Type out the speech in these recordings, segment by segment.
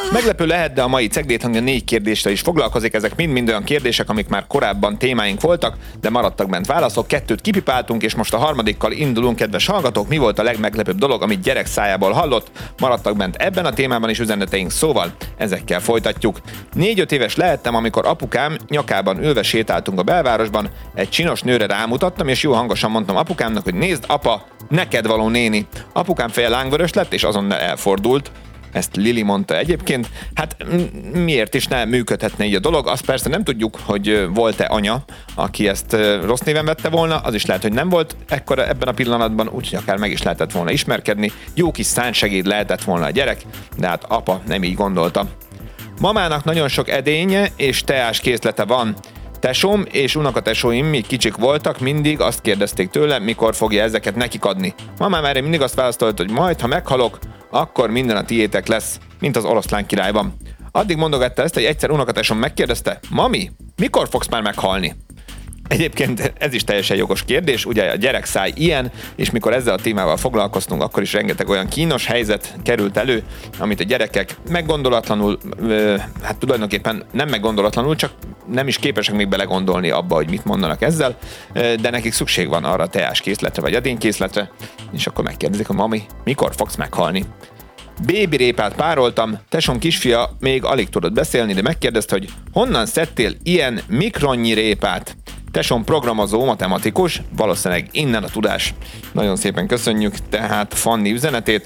Meglepő lehet, de a mai Cegléd hangja 4 kérdéssel is foglalkozik. Ezek mind-mind olyan kérdések, amik már korábban témáink voltak, de maradtak bent válaszok. 2-t kipipáltunk, és most a harmadikkal indulunk, kedves hallgatók. Mi volt a legmeglepőbb dolog, amit gyerek szájából hallott? Maradtak bent ebben a témában is üzeneteink, szóval ezekkel folytatjuk. 4-5 éves lehettem, amikor apukám nyakában ülve sétáltunk a belvárosban. Egy csinos nőre rámutattam, és jó hangosan mondtam apukámnak, hogy nézd, apa, neked való néni. Apukám feje lángvörös lett, és azonnal elfordult. Ezt Lili mondta egyébként. Hát miért is ne működhetne így a dolog? Azt persze nem tudjuk, hogy volt-e anya, aki ezt rossz néven vette volna, az is lehet, hogy nem volt ekkora ebben a pillanatban, úgyhogy akár meg is lehetett volna ismerkedni. Jó kis szánsegéd lehetett volna a gyerek, de hát apa nem így gondolta. Mamának nagyon sok edénye és teás készlete van. Tesóm és unokatesóim még kicsik voltak, mindig azt kérdezték tőle, mikor fogja ezeket nekik adni. Mamám erre mindig azt válaszolta, hogy majd, ha meghalok, akkor minden a tiétek lesz, mint az Oroszlán királyban. Addig mondogatta ezt, hogy egyszer unokatesom megkérdezte, mami, mikor fogsz már meghalni? Egyébként ez is teljesen jogos kérdés, ugye a gyerekszáj ilyen, és mikor ezzel a témával foglalkoztunk, akkor is rengeteg olyan kínos helyzet került elő, amit a gyerekek meggondolatlanul, hát tulajdonképpen nem meggondolatlanul, csak nem is képesek még belegondolni abba, hogy mit mondanak ezzel, de nekik szükség van arra a teáskészletre vagy edénykészletre, és akkor megkérdezik, hogy mami, mikor fogsz meghalni? Bébirépát pároltam, tesóm kisfia még alig tudott beszélni, de megkérdezte, hogy honnan szedtél ilyen mikronnyi répát? Tesóm programozó, matematikus, valószínűleg innen a tudás. Nagyon szépen köszönjük tehát Fanni üzenetét.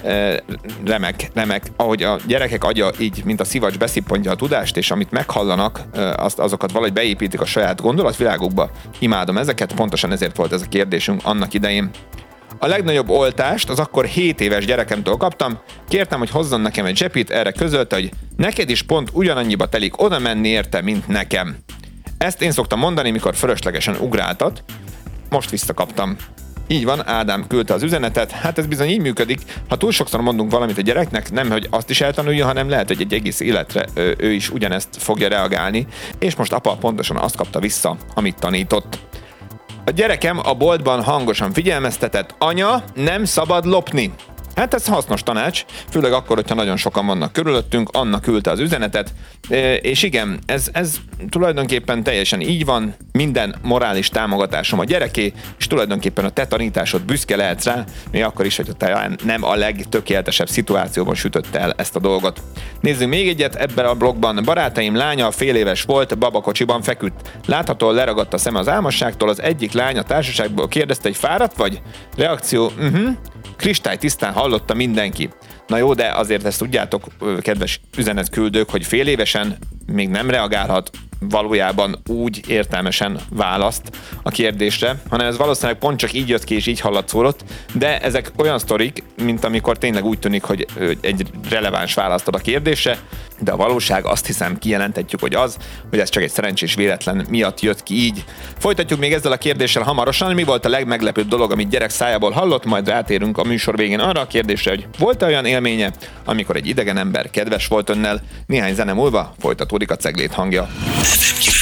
Remek, ahogy a gyerekek agya így, mint a szivacs beszippantja a tudást, és amit meghallanak, azokat valahogy beépítik a saját gondolatvilágukba. Imádom ezeket, pontosan ezért volt ez a kérdésünk annak idején. A legnagyobb oltást az akkor 7 éves gyerekemtől kaptam, kértem, hogy hozzon nekem egy zsepit, erre közölte, hogy neked is pont ugyanannyiba telik oda menni érte, mint nekem. Ezt én szoktam mondani, mikor fölöslegesen ugráltat. Most visszakaptam. Így van, Ádám küldte az üzenetet. Hát ez bizony így működik. Ha túl sokszor mondunk valamit a gyereknek, nem, hogy azt is eltanulja, hanem lehet, hogy egy egész életre ő is ugyanezt fogja reagálni. És most apa pontosan azt kapta vissza, amit tanított. A gyerekem a boltban hangosan figyelmeztetett, anya, nem szabad lopni. Hát ez hasznos tanács, főleg akkor, hogyha nagyon sokan vannak körülöttünk, Anna küldte az üzenetet, és igen, ez tulajdonképpen teljesen így van, minden morális támogatásom a gyereké, és tulajdonképpen a te tanításod büszke lehetsz rá, még akkor is, hogy talán nem a legtökéletesebb szituációban sütött el ezt a dolgot. Nézzünk még egyet ebben a blogban. Barátaim lánya fél éves volt, babakocsiban feküdt. Láthatóan leragadt a szeme az álmosságtól, az egyik lány a társaságból kérdezte, hogy fáradt vagy? Reakció, kristálytisztán hallotta mindenki. Na jó, de azért ezt tudjátok, kedves üzenetküldők, hogy fél évesen még nem reagálhat valójában úgy értelmesen választ a kérdésre, hanem ez valószínűleg pont csak így jött ki és így hallatszódott, de ezek olyan sztorik, mint amikor tényleg úgy tűnik, hogy egy releváns választ ad a kérdésre, de a valóság, azt hiszem, kijelenthetjük, hogy az, hogy ez csak egy szerencsés véletlen miatt jött ki így. Folytatjuk még ezzel a kérdéssel hamarosan. Mi volt a legmeglepőbb dolog, amit gyerek szájából hallott, majd rátérünk a műsor végén arra a kérdésre, hogy volt-e olyan élménye, amikor egy idegen ember kedves volt önnel. Néhány zene múlva folytatódik a Cegléd hangja.